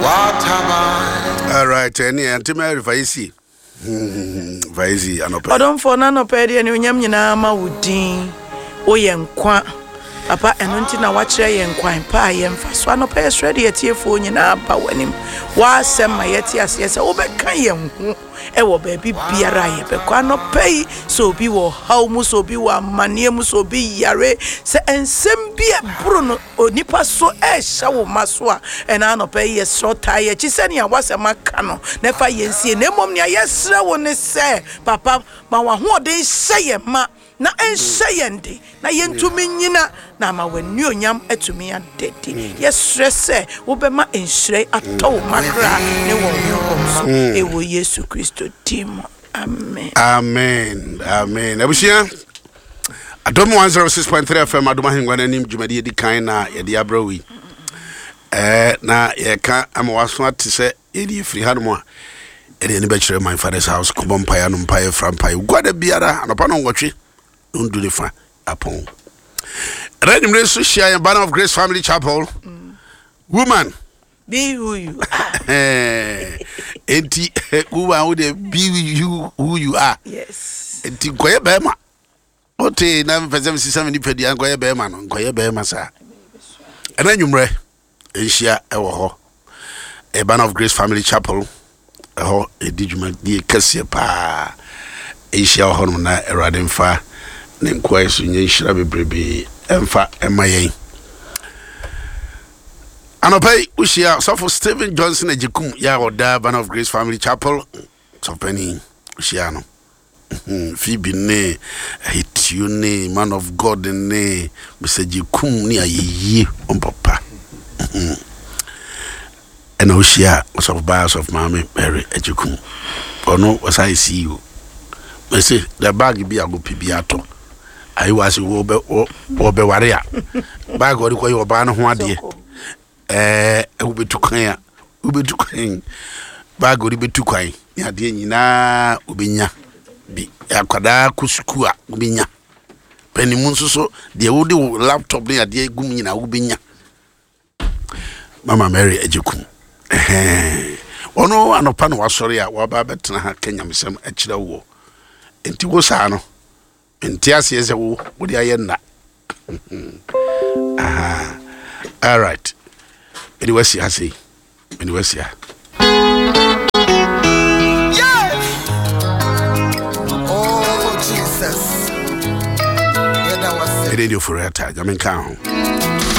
All right, any antimary Vaisi. Vaisi, anope. I don't for none of Peddy and Yamina Woodin. Oyenkwa. Papa enunti na wachire ye nkwan pa ye mfa so anopa ye srede ye tiefo nyina aba wanim wa asem ma ye tie ase se wo be kan ye hu e wo ba bi biara ye be kwa anopa yi so bi wo haw mu so bi wo amane mu so bi yare se ensem bi e buru no onipa so e hya wo maso a e na anopa ye so ta ye chi se ne a wasem aka no na fa ye nsie na mom ne ye sre wo ne se papa ma wa ho de hye ye ma na enshayende na yentumi nyina na ma wani onyam atumi adedi yesrese wo be ma enhire ato makra ne wo so e wo Yesu Kristo dim amen amen abusia adom 106.3 FM adom ahengwa nanim dwumadi di kan na ye di abrawi na ye ka amawaso ate se ye di free hanmo a e ni be kire my father's house kobompaya no mpaye frampaye gwada biara anopa no ngwotwe do the fa upon Ready to share a Banner of Grace Family Chapel. Woman, be who you are. Enti woman would be you who you are. Yes. Enti koye bema. Ote na mfeze 70 pedi an koye bema no koye bema sa. Ena nwumre enhia ewo ho. A Banner of Grace Family Chapel. Ho edijuma die kase pa. Enhia ho no na erade mfa Nenkwai sunye shira bebrebe emfa emayen anopai ushia sofo Stephen Johnson ejikum ya oda Banner of Grace Family Chapel sopeni ushia no Phoebe ne hitiu ne man of God ne mesejikum ni ayeyi ompapa ena ushia sofo bias of mama Mary ejikum ono was I see you me say the bag bi ago pibiato I was wo be ware a bag ori ko yo ba no ho ade wo betu kan bag ori betu kan ya ade nyina obenya bi akwada kusuku a obenya penimu nso de wo de laptop ne ade gum nyina obenya mama Mary ejekum ono anopa no wasori a wa ba betena ha Kenya mesem akira wo enti wo sa no enti asiese wo di ayenna aha all right anyway see hasi anyway see oh Jesus yeah that was radio for a time I mean count